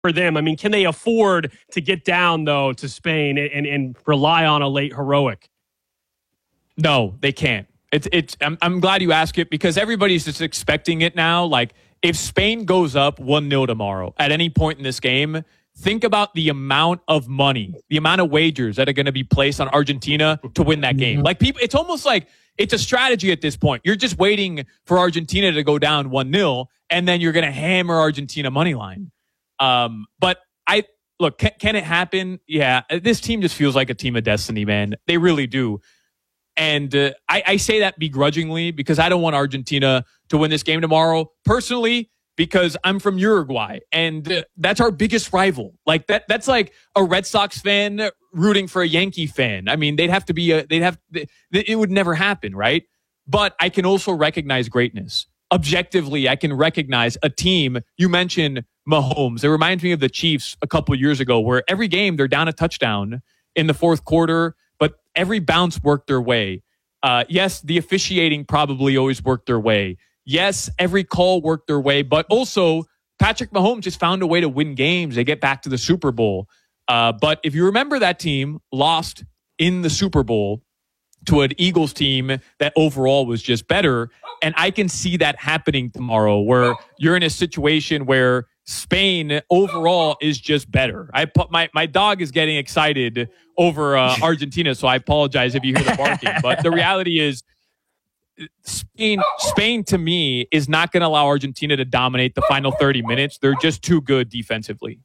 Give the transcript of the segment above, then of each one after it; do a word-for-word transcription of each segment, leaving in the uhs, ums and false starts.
for them? I mean, can they afford to get down, though, to Spain and, and rely on a late heroic? No, they can't. It's it's. I'm, I'm glad you asked it because everybody's just expecting it now. Like, if Spain goes up one nil tomorrow at any point in this game, think about the amount of money, the amount of wagers that are going to be placed on Argentina to win that game. Like, people, it's almost like it's a strategy at this point. You're just waiting for Argentina to go down one nil, and then you're going to hammer Argentina money line. Um, but I look, can, can it happen? Yeah, this team just feels like a team of destiny, man. They really do. And uh, I, I say that begrudgingly because I don't want Argentina to win this game tomorrow. Personally, because I'm from Uruguay, and uh, that's our biggest rival. Like that, that's like a Red Sox fan rooting for a Yankee fan. I mean, they'd have to be a, they'd have, it would never happen, right? But I can also recognize greatness. Objectively, I can recognize a team. You mentioned Mahomes. It reminds me of the Chiefs a couple of years ago, where every game they're down a touchdown in the fourth quarter, but every bounce worked their way. Uh, yes, the officiating probably always worked their way. Yes, every call worked their way, but also Patrick Mahomes just found a way to win games. They get back to the Super Bowl. Uh, but if you remember, that team lost in the Super Bowl to an Eagles team that overall was just better. And I can see that happening tomorrow, where you're in a situation where Spain overall is just better. I put my, my dog is getting excited over uh, Argentina, so I apologize if you hear the barking. But the reality is, Spain, Spain to me is not going to allow Argentina to dominate the final thirty minutes. They're just too good defensively.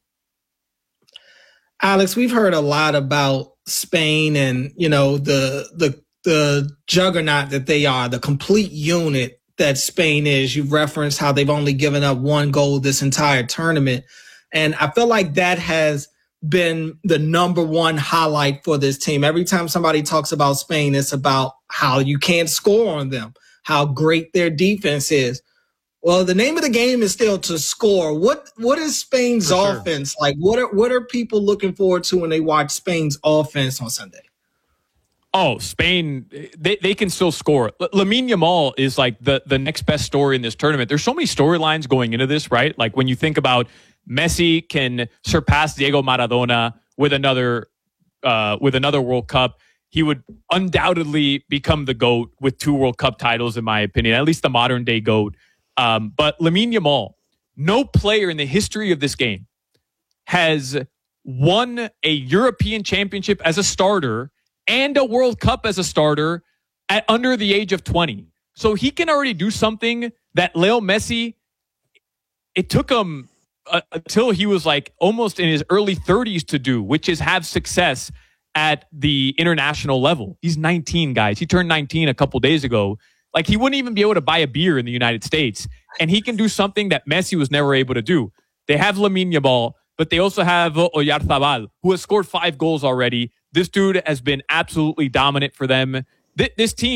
Alex, we've heard a lot about Spain and, you know, the the the juggernaut that they are, the complete unit that Spain is. You've referenced how they've only given up one goal this entire tournament. And I feel like that has been the number one highlight for this team. Every time somebody talks about Spain, it's about how you can't score on them, how great their defense is. Well, the name of the game is still to score. What what is Spain's For offense sure. like? What are what are people looking forward to when they watch Spain's offense on Sunday? Oh, Spain, they, they can still score. L- Lamine Yamal is like the, the next best story in this tournament. There's so many storylines going into this, right? Like when you think about Messi can surpass Diego Maradona with another uh, with another World Cup, he would undoubtedly become the GOAT with two World Cup titles, in my opinion, at least the modern day GOAT. Um, but Lamine Yamal, no player in the history of this game has won a European championship as a starter and a World Cup as a starter at under the age of twenty. So he can already do something that Leo Messi, it took him uh, until he was like almost in his early thirties to do, which is have success at the international level. He's nineteen, guys. He turned nineteen a couple days ago. Like, he wouldn't even be able to buy a beer in the United States. And he can do something that Messi was never able to do. They have Lamine Yamal, but they also have Oyarzabal, who has scored five goals already. This dude has been absolutely dominant for them. Th- this team